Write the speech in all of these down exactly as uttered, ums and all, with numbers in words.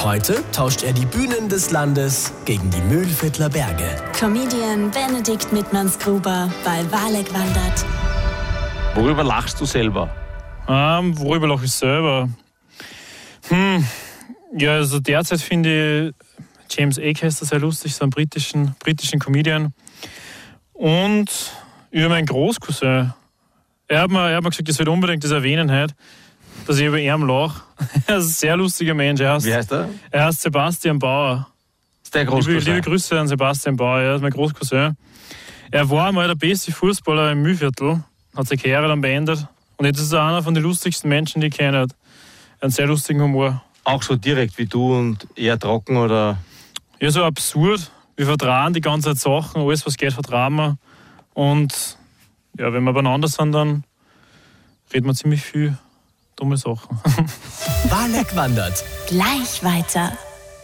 Heute tauscht er die Bühnen des Landes gegen die Mühlviertler Berge. Comedian Benedikt Mittmanns-Gruber bei Wahlek wandert. Worüber lachst du selber? Ähm, worüber lache ich selber? Hm, ja, also derzeit finde ich James Acaster sehr lustig, so einen britischen, britischen Comedian. Und über meinen Großcousin. Er hat mir, er hat mir gesagt, ich soll unbedingt das erwähnen heute, dass ich über ihn lache. Er ist ein sehr lustiger Mensch. Er heißt, Wie heißt er? Er heißt Sebastian Bauer. Ist der Liebe, Großcousin? liebe Grüße an Sebastian Bauer, er ist mein Großcousin. Er war einmal der beste Fußballer im Mühlviertel, hat seine Karriere dann beendet. Und jetzt ist er einer von den lustigsten Menschen, die ich kenne. Er hat einen sehr lustigen Humor. Auch so direkt wie du und eher trocken oder? Ja, so absurd. Wir vertrauen die ganze Zeit Sachen, alles was geht, vertrauen wir. Und ja, wenn wir beieinander sind, dann reden wir ziemlich viel dumme Sachen. Wahlek wandert. Gleich weiter.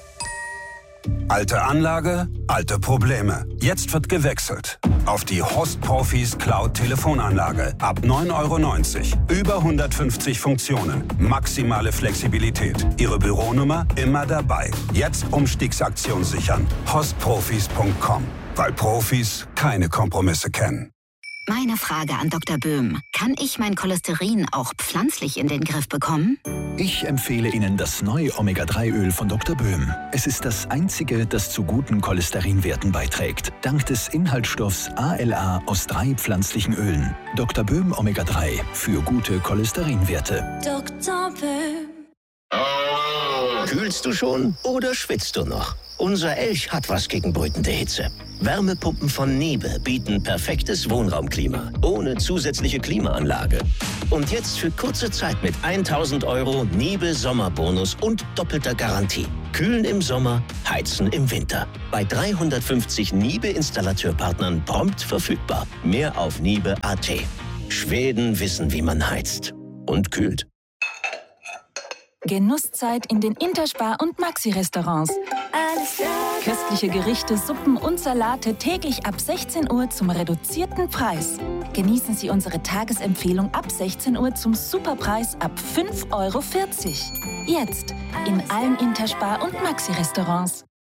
Alte Anlage, alte Probleme. Jetzt wird gewechselt auf die Host Profis Cloud Telefonanlage. Ab neun Euro neunzig. Über hundertfünfzig Funktionen. Maximale Flexibilität. Ihre Büronummer immer dabei. Jetzt Umstiegsaktion sichern. hostprofis punkt com. Weil Profis keine Kompromisse kennen. Meine Frage an Doktor Böhm. Kann ich mein Cholesterin auch pflanzlich in den Griff bekommen? Ich empfehle Ihnen das neue Omega drei Öl von Doktor Böhm. Es ist das einzige, das zu guten Cholesterinwerten beiträgt. Dank des Inhaltsstoffs A L A aus drei pflanzlichen Ölen. Doktor Böhm Omega drei für gute Cholesterinwerte. Doktor Böhm. Kühlst du schon oder schwitzt du noch? Unser Elch hat was gegen brütende Hitze. Wärmepumpen von Niebe bieten perfektes Wohnraumklima, ohne zusätzliche Klimaanlage. Und jetzt für kurze Zeit mit tausend Euro Niebe Sommerbonus und doppelter Garantie. Kühlen im Sommer, heizen im Winter. Bei dreihundertfünfzig Niebe-Installateurpartnern prompt verfügbar. Mehr auf niebe punkt a t. Schweden wissen, wie man heizt und kühlt. Genusszeit in den Interspar- und Maxi-Restaurants. Alles klar. Köstliche Gerichte, Suppen und Salate täglich ab sechzehn Uhr zum reduzierten Preis. Genießen Sie unsere Tagesempfehlung ab sechzehn Uhr zum Superpreis ab fünf Euro vierzig. Jetzt in allen Interspar- und Maxi-Restaurants.